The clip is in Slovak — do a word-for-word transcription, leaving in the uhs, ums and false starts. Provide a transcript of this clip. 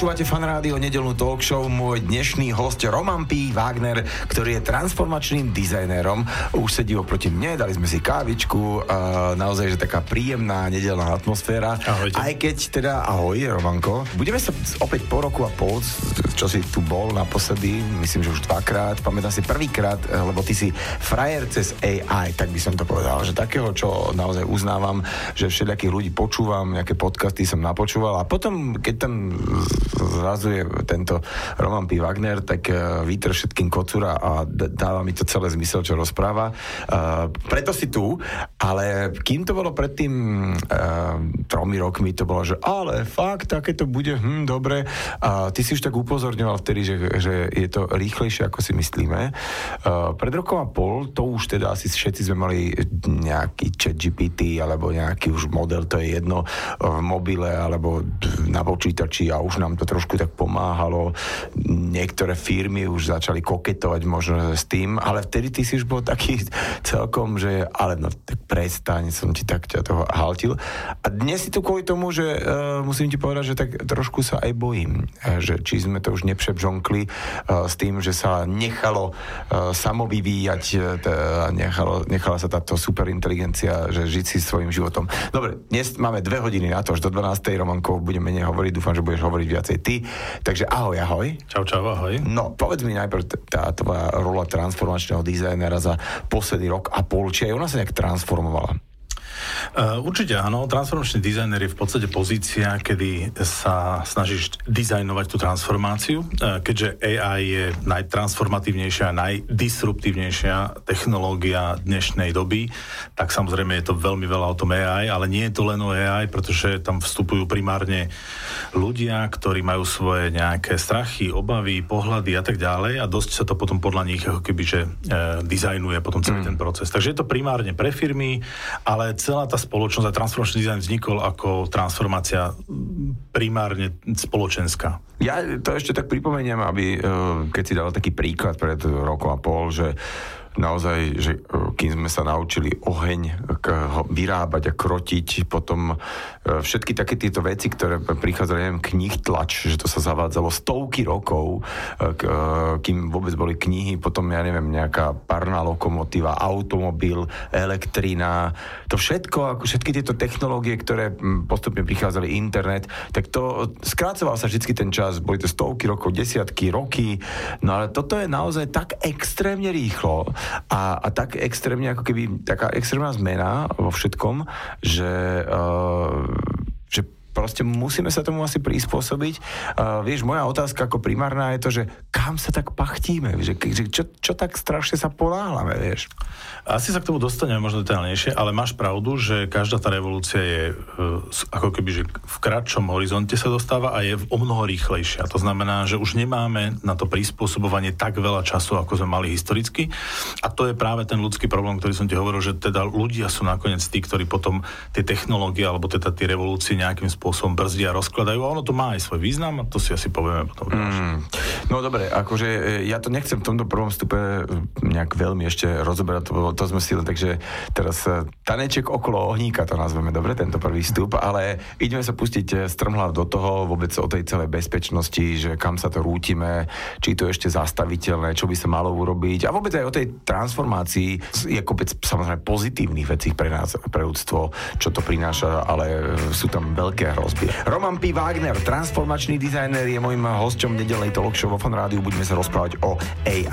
Počúvate Fan Rádio, nedeľnú talk show. Môj dnešný host Roman P. Wagner, ktorý je transformačným dizajnérom. Už sedí oproti mne, dali sme si kávičku. Uh, naozaj, že taká príjemná nedeľná atmosféra. Ahojte. Aj keď teda, ahoj Romanko. Budeme sa opäť po roku a pol, čo si tu bol naposledy, myslím, že už dvakrát, pamätám si prvýkrát, lebo ty si frajer cez á í, tak by som to povedal, že takého, čo naozaj uznávam, že všelijakých ľudí počúvam, nejaké podcasty som napočúval a potom, keď tam zrazu je tento Roman P. Wagner, tak vytr všetkým kocúra a dáva mi to celé zmysel, čo rozpráva. Uh, preto si tu, ale kým to bolo predtým uh, tromi rokmi, to bolo, že ale fakt, také to bude, hm, dobre. A ty si už tak upozorňoval vtedy, že, že je to rýchlejšie, ako si myslíme. Uh, pred rokom a pol, to už teda asi všetci sme mali nejaký chat gé pé té, alebo nejaký už model, to je jedno, v mobile, alebo na počítači a už nám to trošku tak pomáhalo. Niektoré firmy už začali koketovať možno s tým, ale vtedy ty si už bol taký celkom, že ale no tak prestaň, som ti tak ťa toho haltil. A dnes si tu kvôli tomu, že uh, musím ti povedať, že tak trošku sa aj bojím, že či sme to už nepřebžonkli uh, s tým, že sa nechalo uh, samovyvíjať, uh, nechalo, nechala sa táto superinteligencia, že žiť si svojím životom. Dobre, dnes máme dve hodiny na to, až do dvanástej Romanko budeme menej hovoriť, dúfam, že budeš hovoriť viacej ty. Takže ahoj, ahoj. Čau, čau, ahoj. No, povedz mi najprv tá tvoja rola transformačného dizajnera za posledný rok a pol, či aj ona sa nejak transformovala? Uh, určite áno, transformačný dizajner je v podstate pozícia, kedy sa snažíš dizajnovať tú transformáciu, uh, keďže á í je najtransformatívnejšia, najdisruptívnejšia technológia dnešnej doby, tak samozrejme je to veľmi veľa o tom á í, ale nie je to len o á í, pretože tam vstupujú primárne ľudia, ktorí majú svoje nejaké strachy, obavy, pohľady a tak ďalej a dosť sa to potom podľa nich ako kebyže uh, dizajnuje potom celý mm. ten proces. Takže je to primárne pre firmy, ale celá tá spoločnosť a transformačný dizajn vznikol ako transformácia primárne spoločenská. Ja to ešte tak pripomeniem, aby keď si dal taký príklad pred rokom a pol, že naozaj, že kým sme sa naučili oheň vyrábať a krotiť, potom všetky také tieto veci, ktoré prichádzali, neviem, knih tlač, že to sa zavádzalo stovky rokov, kým vôbec boli knihy, potom, ja neviem, nejaká parná lokomotíva, automobil, elektrina, to všetko, ako všetky tieto technológie, ktoré postupne prichádzali, internet, tak to skrácoval sa vždycky ten čas, boli to stovky rokov, desiatky, roky, no ale toto je naozaj tak extrémne rýchlo, A, a tak extrémne, ako keby taká extrémna zmena vo všetkom, že, uh, že proste musíme sa tomu asi prispôsobiť. Uh, vieš, moja otázka ako primárna je to, že kam sa tak pachtíme? Že, že čo, čo tak strašne sa ponáhľame, vieš? Asi sa k tomu dostaneme možno detailnejšie, ale máš pravdu, že každá tá revolúcia je uh, ako keby, že v kratšom horizonte sa dostáva a je o mnoho rýchlejšia. To znamená, že už nemáme na to prispôsobovanie tak veľa času, ako sme mali historicky. A to je práve ten ľudský problém, ktorý som ti hovoril, že teda ľudia sú nakoniec tí, ktorí potom tie technológie alebo teda tie revolúcie nejakým spôsobom brzdia a rozkladajú. A ono to má aj svoj význam a to si asi povieme potom. Mm. No dobre, akože ja to nechcem v tomto prvom vstupe nejak veľmi ešte rozoberať, to, to sme si len, takže teraz taneček okolo ohníka to nazveme, dobre, tento prvý vstup, ale ideme sa pustiť strmhlav do toho, vôbec o tej celej bezpečnosti, že kam sa to rútime, či to ešte zastaviteľné, čo by sa malo urobiť a vôbec aj o tej transformácii je kopec samozrejme pozitívnych vecí pre nás, pre ľudstvo, čo to prináša, ale sú tam veľké hrozby. Roman P. Wagner, transformačný dizajner, je môjim hosťom nedeľnej talk show vo Fan Rádiu. Budeme sa rozprávať o